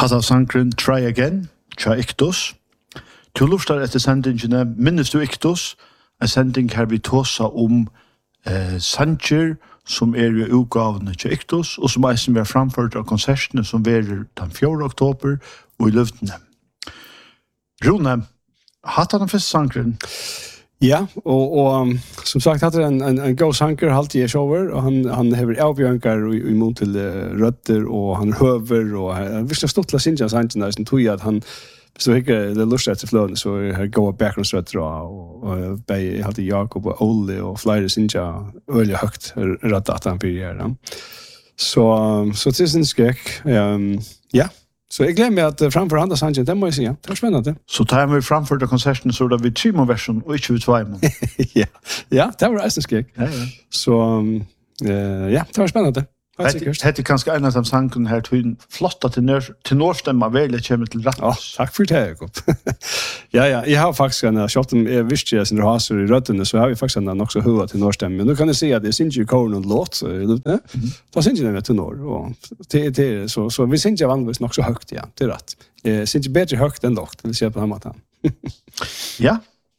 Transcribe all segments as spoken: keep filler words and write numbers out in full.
Hatta sankren Try Again, tja Iktus. Til luftar etter sendingene, minnes du Iktus, en sending her vi tåsa om eh, sanger som er i utgavene til Iktus, og som eisen vi har framført av konsertene som verer den fjorda oktober og i Løvdene. Rune, hatt han første sankren? Ja, og, og um, som sagt hatt han en, en god sanker halvt i shower, og han, han hever avbjørnkar i, i mån til uh, røtter, og han høver, og han visste stått til å synge sangen der, som tog at han, hvis du ikke det lust etter fløvene, så er det gode bakgrunnsrøtter, og, og, og jeg hadde Jakob og Ole, og flere synge øyelig høyt rødt at han fyrir her. Så, så til sin skrekk, um, ja. Så jeg glemmer meg at framfor andre sangen, det må jeg si, ja. Det var spennende. Så tar vi framfor til konserten, så er det vi Trimo-versjon, og ikke vi Tveimon. ja. ja, det var eisen skrekk. Ja, ja. Så, uh, ja, det var spennende. Det er kanskje en av de sangene her, flotta til, nør, til nårstemmer, veldig kommer til rett. Oh, takk for det, Jakob. ja, ja, jeg har faktisk en, selv om jeg visste jeg sin raser i røddene, så har vi faktisk en nok så høyere til nårstemmer. Men nå kan jeg si at jeg synes ikke kåren og låt, så, ja? mm-hmm. Da synes jeg det til når. Og til, til, så, så vi synes jeg vanligvis nok så høyt, ja, det er rett. Jeg synes ikke bedre høyt enn låt, det vil si på den måten. ja.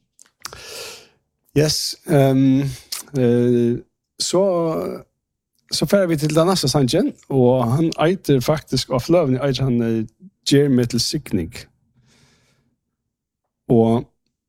Yes. Um, uh, så... Så færer vi til den neste sangen, og han eiter faktisk, av fløven eiter han uh, Gjer meg til sikning. Og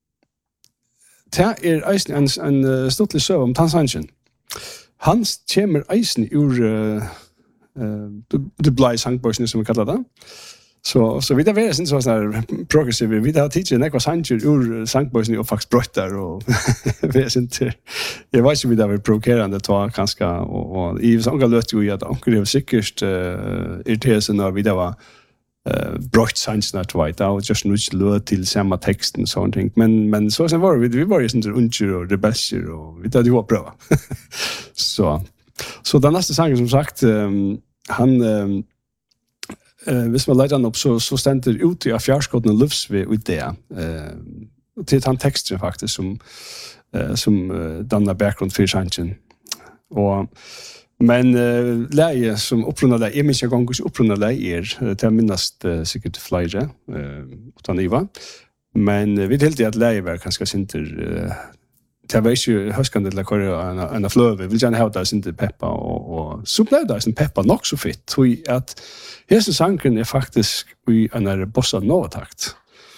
det er eisen en, en uh, stortlig søv om den sangen. Han kommer eisen ur uh, uh, det blei sangbørsene, som vi kallar det. Så, så vi har vært sånn sånn progressive. Vi har tidligere nekva sanger ur sangbøysene og faktisk brøtter. Og vi er sånn til. Jeg vet ikke om vi har vært provokerende til kanskje. Og, og i sånne løt jo at onker er sikkert uh, irriterer seg når vi da var uh, brøtt sangene til veit. Og just noe løt til samme teksten og sånne ting. Men, men så sånn var vi. Vi var jo sånn til unger og rebelser. Og vi hadde jo å prøve. så, så den neste sangen som sagt, um, han... Um, Uh, hvis man leider han opp, så, så stender det ut i av fjærskåttene løvsve ut det. Uh, til den teksten faktisk, som, uh, som uh, danner bakgrunn for sangen. Og, men uh, leie som opprunner leie, jeg minns jeg ganger ikke opprunner leie er, uh, til å minnes uh, sikkert flere, uh, utan Iva. Men uh, vi delte at leie var kanskje sinter... Uh, Det var ikke høskende til å køre en, en fløve. Jeg vil gjerne ha det sin til peppa. Og, og så ble det sin peppa nok så fitt. At hese sangen er faktisk i en bossa nova-takt.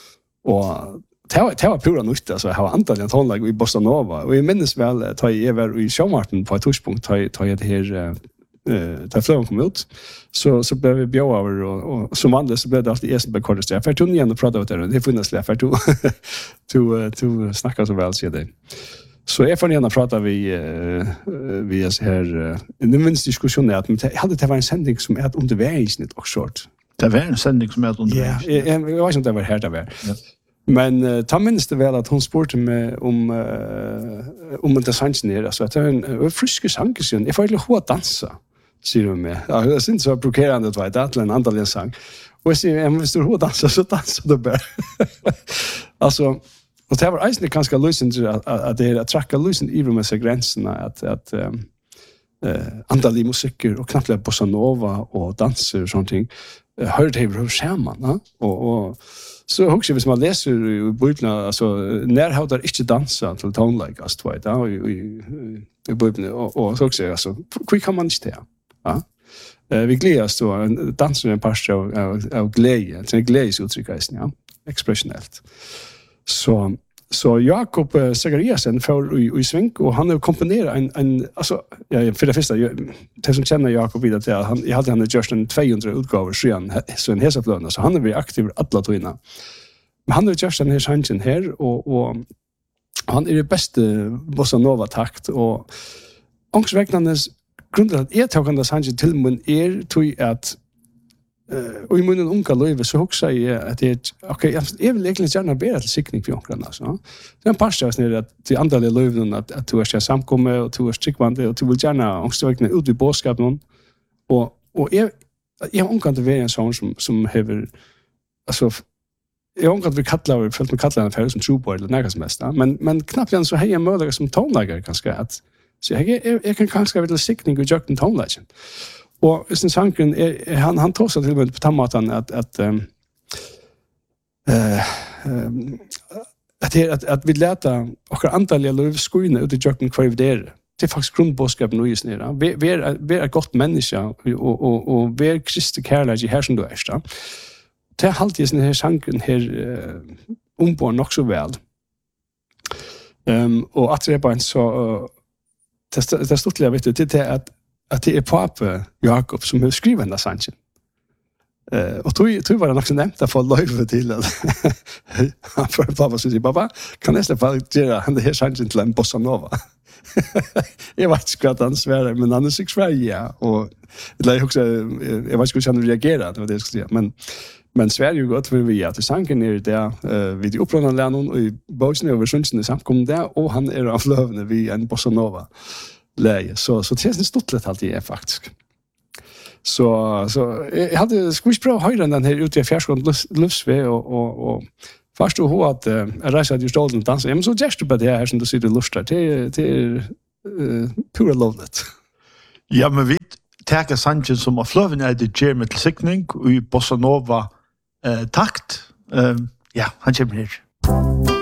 Og det var, det var pura nytt. Altså, jeg har antall en tonlag i bossa nova. Og jeg minnes vel, da jeg var i sjåmarten på et torspunkt, da jeg det her... Uh, da fløven kom ut, så, så ble vi bjør over, og, og som vanlig så ble det alltid jeg som ble kortest. Jeg fikk igjen og prate om det, det er funnet slik, jeg fikk to snakker så vel, sier det. Så jeg får igjen og prate vi, uh, vi er her, uh, det minst diskusjonen er at jeg hadde det var en sending som er et underveisnitt og short. Det var en sending som er et underveisnitt? Ja, jeg, jeg, jeg vet ikke om det var her det var. Ja. Men uh, ta minst det vel at hun spurte meg om uh, om det sangen er, altså, at det var en uh, friske sanger, jeg får egentlig hva dansa. Sier hun med. Ja, jeg synes det var provokerende, det er til en andal sang. Og jeg sier, hvis du har danset, så danser du bare. altså, og det var eisende ganske løsende at, at det er at trakka løsende i med seg grensene, at, at um, uh, andal i musikker, og knappt det bossa nova, og danser og sånne ting, uh, hører det over skjermen. Ja? Og, og så også hvis man leser i Bibelen, altså, nærhåndar ikke dansa til tonelike, altså, ja, i, i, i Bibelen, og, og så også, altså, hva kan man ikke det? Ja. Uh, vi gleder oss då, danser en par av, av, av glede, til en gledesuttrykk, ja, ekspressionelt. Så, så Jakob uh, Zachariasen får i, i sving, og han har komponeret en, en altså, ja, for det første, det som kjenner Jakob videre til, han, jeg hadde han gjort en tvåhundra utgaver, siden, så en hesaflønne, så han er vært aktiv alle togene. Men han har gjort denne sangen her, og, og han er det beste bossa nova-takt, og ångsvekkende grunden at jeg tar kan da sannsyn til min er tog at uh, og i munnen unga løyve så hoksa jeg at jeg, ok, jeg vil egentlig gjerne bedre til sikning for ångren, altså. Det er en parstjøs nere at til andre løyven at, at du er ikke samkommet og du er strikkvande og du vil gjerne ångstvekkende ut i båtskapen og, og jeg, jeg har unga til å være en sånn som, som hever altså jeg har unga til å kalla over følt med kalla en affære som trobor eller nærkast mest, men, men knapt igjen så har jeg mødler som tonelager kanskje at så jeg, jeg, jeg kan kanskje være til sikning og gjøre den tonelagen. Og sin sanken, er, han, han tog seg til med på tammaten at, at, um, uh, um, at, at, at vi leta okkar antalliga lovskoene ut i jøkken hver vi der. Det er faktisk grunnbåskapen og just nere. Vi, vi, er, vi er et godt menneske, og, og, og vi er kristi kærlighet her som du er. Da. Det er alltid sånn her sanken her uh, ombår nok så vel. Um, og at det er bare så uh, det, det er stort vet du, det er at, at det er pape Jakob som har skrivet denne sanken. Uh, og tog, tog var det nok så nevnt å få løyve til at han får pappa som sier, pappa, kan jeg slippe gjøre han det her sanken til en bossa nova? Jeg vet ikke hva han sværer, men han er sikkert sværer, ja. Og jeg, også, jeg vet ikke hvordan han reagerer, det var det jeg skulle si. Men, men sværer jo godt for vi at sanken er det, uh, vi er opprørende læreren, og i bøsene over sunnsene samkommer det, og han er av løvene vi en bossa nova leie. Så, så det er stort litt alltid er faktisk. Så, så jeg hadde skulle ikke prøve å høre den her ute i fjærskånd Lufsve, og, og, og først og hun at uh, jeg reiser at jeg stål den danser, ja, men så gjerst du på det her som du sitter i luster, det, det er uh, pura lovlet. Ja, men vi tager sannsyn som av fløven er det gjør med til sikning, og i Bossa Nova uh, takt. Uh, ja, han kommer her.